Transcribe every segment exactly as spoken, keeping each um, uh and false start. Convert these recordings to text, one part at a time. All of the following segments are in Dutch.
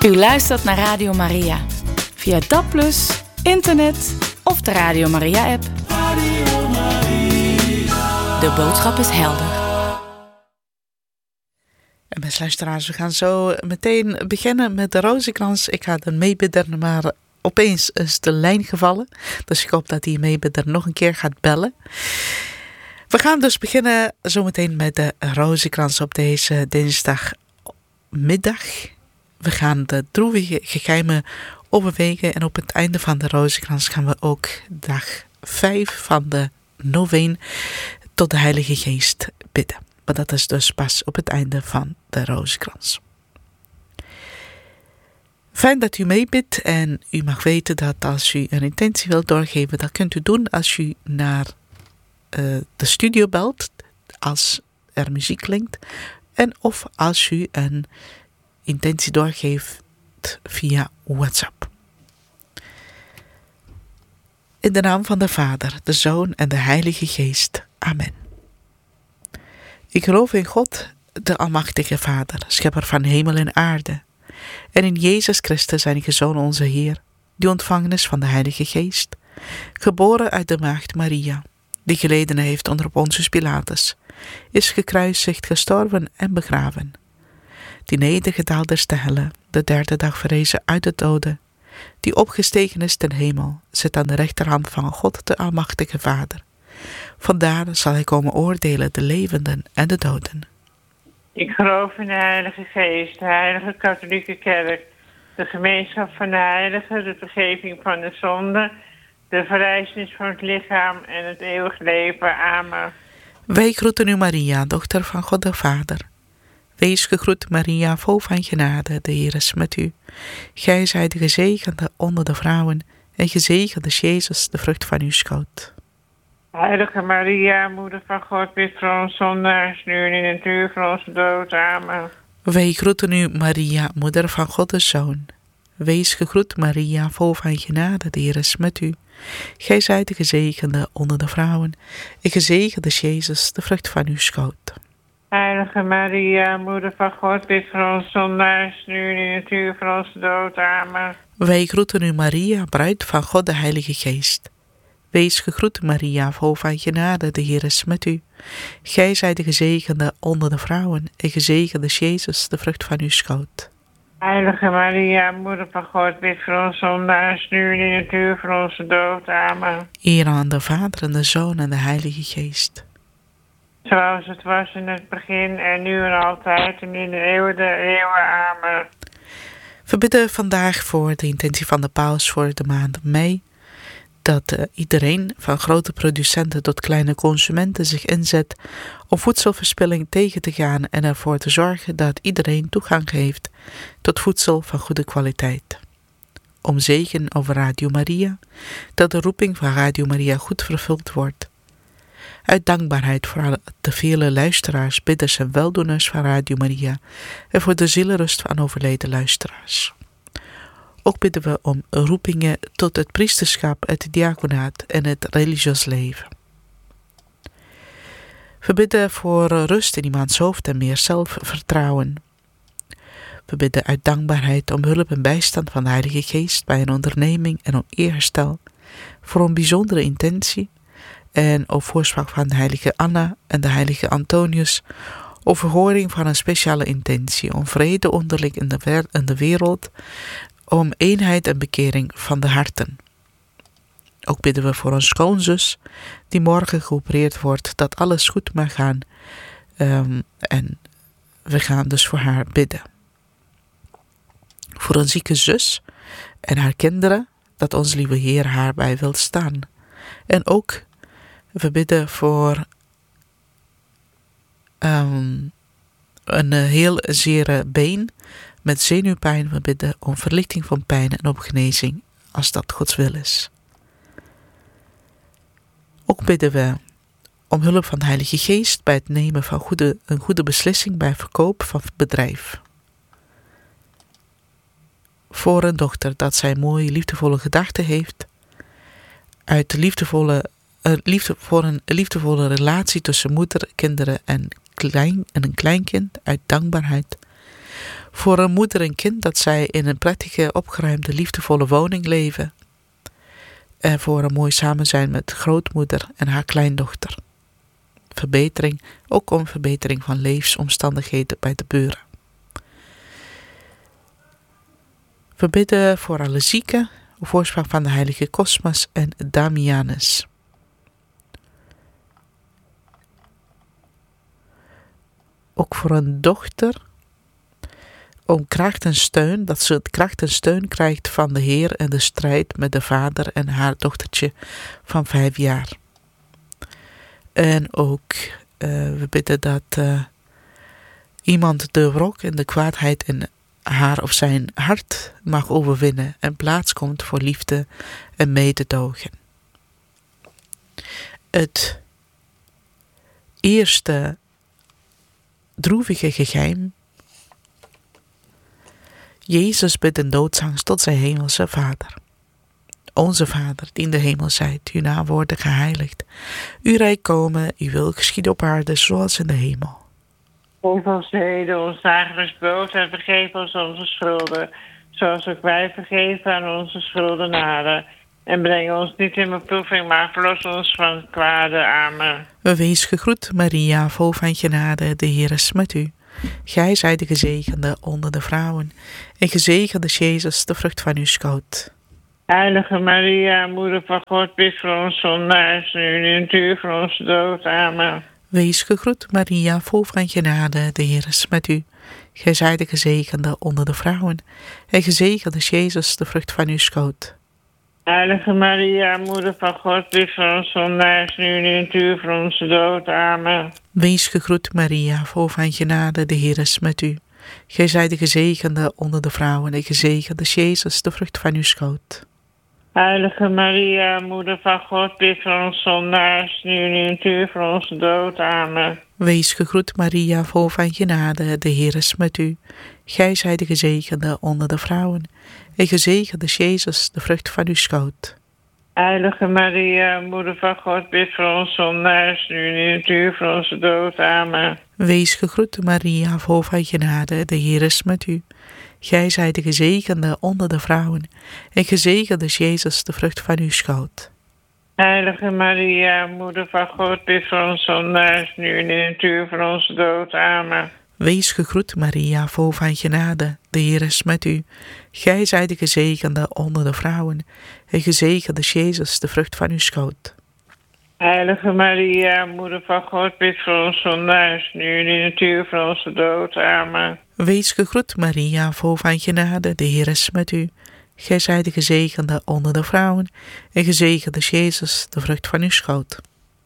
U luistert naar Radio Maria. Via D A B plus, internet of de Radio Maria-app. Radio Maria. De boodschap is helder. En beste luisteraars, we gaan zo meteen beginnen met de rozenkrans. Ik ga de meebidder, maar opeens is de lijn gevallen. Dus ik hoop dat die meebidder nog een keer gaat bellen. We gaan dus beginnen zometeen met de rozenkrans op deze dinsdagmiddag. We gaan de droevige geheimen overwegen. En op het einde van de rozenkrans gaan we ook dag vijf van de noveen tot de Heilige Geest bidden. Maar dat is dus pas op het einde van de rozenkrans. Fijn dat u meebidt en u mag weten dat als u een intentie wilt doorgeven, dat kunt u doen als u naar uh, de studio belt, als er muziek klinkt, en of als u een intentie doorgeeft via WhatsApp. In de naam van de Vader, de Zoon en de Heilige Geest. Amen. Ik geloof in God, de Almachtige Vader, schepper van hemel en aarde, en in Jezus Christus, zijn Zoon, onze Heer, die ontvangen is van de Heilige Geest, geboren uit de maagd Maria, die geleden heeft onder Pontius Pilatus, is gekruisigd, gestorven en begraven, die nedergedaald is te helle, de derde dag verrezen uit de doden, die opgestegen is ten hemel, zit aan de rechterhand van God, de Almachtige Vader. Vandaar zal hij komen oordelen de levenden en de doden. Ik geloof in de Heilige Geest, de Heilige Katholieke Kerk, de gemeenschap van de heiligen, de vergeving van de zonde, de verrijzenis van het lichaam en het eeuwig leven. Amen. Wij groeten u, Maria, dochter van God de Vader. Wees gegroet, Maria, vol van genade, de Heer is met u. Gij zijt gezegende onder de vrouwen, en gezegend is Jezus, de vrucht van uw schoot. Heilige Maria, moeder van God, bid voor ons zondaars, nu en in het uur van onze dood. Amen. Wij groeten u, Maria, moeder van God de Zoon. Wees gegroet, Maria, vol van genade, de Heer is met u. Gij zijt de gezegende onder de vrouwen, en gezegend is Jezus, de vrucht van uw schoot. Heilige Maria, moeder van God, bid voor ons zondaars, nu en in het uur van onze dood. Amen. Wij groeten u, Maria, bruid van God de Heilige Geest. Wees gegroet, Maria, vol van genade, de Heer is met u. Gij zijt de gezegende onder de vrouwen, en gezegend is Jezus, de vrucht van uw schoot. Heilige Maria, moeder van God, bid voor ons zondaars, nu en in het uur van onze dood. Amen. Eer aan de Vader en de Zoon en de Heilige Geest. Zoals het was in het begin en nu en altijd en in de eeuwen der eeuwen. Amen. We bidden vandaag voor de intentie van de paus voor de maand mei, dat uh, iedereen, van grote producenten tot kleine consumenten, zich inzet om voedselverspilling tegen te gaan en ervoor te zorgen dat iedereen toegang heeft tot voedsel van goede kwaliteit. Om zegen over Radio Maria, dat de roeping van Radio Maria goed vervuld wordt. Uit dankbaarheid voor de vele luisteraars, bidders en weldoeners van Radio Maria en voor de zielenrust van overleden luisteraars. Ook bidden we om roepingen tot het priesterschap, het diaconaat en het religieus leven. We bidden voor rust in iemands hoofd en meer zelfvertrouwen. We bidden uit dankbaarheid om hulp en bijstand van de Heilige Geest bij een onderneming en om eerherstel, voor een bijzondere intentie en op voorspraak van de heilige Anna en de heilige Antonius, op verhoring van een speciale intentie om vrede onderling in de, wer- in de wereld, om eenheid en bekering van de harten. Ook bidden we voor ons schoonzus, die morgen geopereerd wordt, dat alles goed mag gaan. Um, en we gaan dus voor haar bidden. Voor een zieke zus en haar kinderen, dat onze lieve Heer haar bij wil staan. En ook, we bidden voor um, een heel zere been met zenuwpijn. We bidden om verlichting van pijn en om genezing, als dat Gods wil is. Ook bidden we om hulp van de Heilige Geest bij het nemen van goede, een goede beslissing bij verkoop van het bedrijf. Voor een dochter dat zij mooie, liefdevolle gedachten heeft, uit de liefdevolle, uh, liefde, voor een liefdevolle relatie tussen moeder, kinderen en, klein, en een kleinkind, uit dankbaarheid. Voor een moeder en kind dat zij in een prettige, opgeruimde, liefdevolle woning leven. En voor een mooi samen zijn met grootmoeder en haar kleindochter. Verbetering, ook om verbetering van levensomstandigheden bij de buren. We bidden voor alle zieken, op voorspraak van de heilige Cosmas en Damianus. Ook voor een dochter, om kracht en steun, dat ze het kracht en steun krijgt van de Heer en de strijd met de vader en haar dochtertje van vijf jaar. En ook, uh, we bidden dat uh, iemand de wrok en de kwaadheid in haar of zijn hart mag overwinnen en plaats komt voor liefde en mededogen. Het eerste droevige geheim. Jezus bidt in doodsangst tot zijn hemelse Vader. Onze Vader, die in de hemel zijt, uw naam worden geheiligd. Uw rijk komen, uw wil geschieden op aarde zoals in de hemel. Geef ons heden ons dagelijks brood en vergeef ons onze schulden, zoals ook wij vergeven aan onze schuldenaren. En breng ons niet in beproeving, maar verlos ons van het kwade. Amen. Wees gegroet, Maria, vol van genade, de Heer is met u. Gij zijt de gezegende onder de vrouwen, en gezegend is Jezus, de vrucht van uw schoot. Heilige Maria, moeder van God, bid voor ons zondaars, nu en in het uur van onze dood. Amen. Wees gegroet, Maria, vol van genade, de Heer is met u. Gij zijt de gezegende onder de vrouwen, en gezegend is Jezus, de vrucht van uw schoot. Heilige Maria, moeder van God, bid voor ons zondaars, nu en in het uur van onze dood. Amen. Wees gegroet, Maria, vol van genade, de Heer is met u. Gij zijt de gezegende onder de vrouwen, en gezegend is Jezus, de vrucht van uw schoot. Heilige Maria, moeder van God, bid voor ons zondaars, nu en in het uur van onze dood. Amen. Wees gegroet, Maria, vol van genade, de Heer is met u. Gij zijt de gezegende onder de vrouwen, en gezegend is Jezus, de vrucht van uw schoot. Heilige Maria, moeder van God, bid voor ons zondaars, nu en in het uur van onze dood. Amen. Wees gegroet, Maria, vol van genade, de Heer is met u. Gij zijt de gezegende onder de vrouwen, en gezegend is Jezus, de vrucht van uw schoot. Heilige Maria, moeder van God, bid voor ons zondaars, nu en in het uur van onze dood. Amen. Wees gegroet, Maria, vol van genade, de Heer is met u. Gij zijt de gezegende onder de vrouwen, en gezegend is Jezus, de vrucht van uw schoot. Heilige Maria, moeder van God, bid voor ons zondaars, nu en in het uur van onze dood. Amen. Wees gegroet, Maria, vol van genade, de Heer is met u. Gij zijt de gezegende onder de vrouwen, en gezegend is Jezus, de vrucht van uw schoot.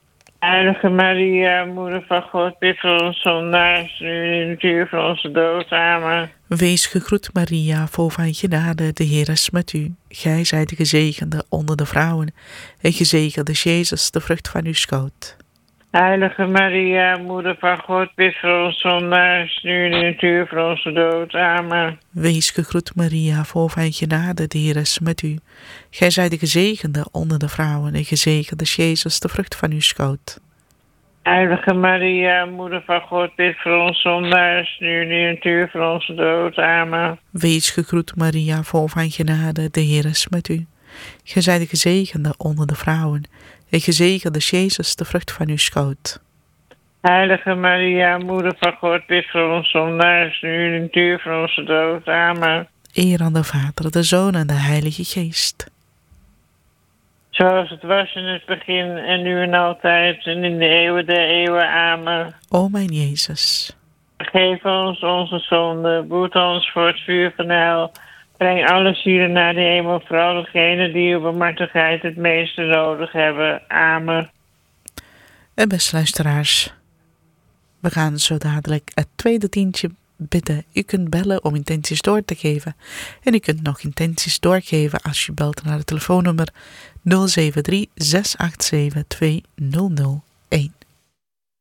Heilige Maria, moeder van God, bid voor ons zondaars, nu en in het uur van onze dood. Amen. Wees gegroet, Maria, vol van genade, de Heer is met u. Gij zijt de gezegende onder de vrouwen, en gezegend is Jezus, de vrucht van uw schoot. Heilige Maria, moeder van God, bid voor ons zondaars, nu en in het uur van onze dood. Amen. Wees gegroet, Maria, vol van genade, de Heer is met u. Gij zijt de gezegende onder de vrouwen, en gezegend is Jezus, de vrucht van uw schoot. Heilige Maria, moeder van God, bid voor ons zondaars, nu en in het uur van onze dood. Amen. Wees gegroet, Maria, vol van genade, de Heer is met u. Gij zijt de gezegende onder de vrouwen, en gezegend is Jezus, de vrucht van uw schoot. Heilige Maria, moeder van God, bid voor ons zondaars, nu en in het uur van onze dood. Amen. Eer aan de Vader, de Zoon en de Heilige Geest. Zoals het was in het begin, en nu en altijd, en in de eeuwen der eeuwen. Amen. O mijn Jezus. Vergeef ons onze zonden, boet ons voor het vuur van de hel. Breng alle zielen naar de hemel, vooral degenen die uw barmhartigheid het meeste nodig hebben. Amen. En beste luisteraars, we gaan zo dadelijk het tweede tientje bidden. U kunt bellen om intenties door te geven. En u kunt nog intenties doorgeven als je belt naar het telefoonnummer nul zeven drie, zes acht zeven, twee nul nul een.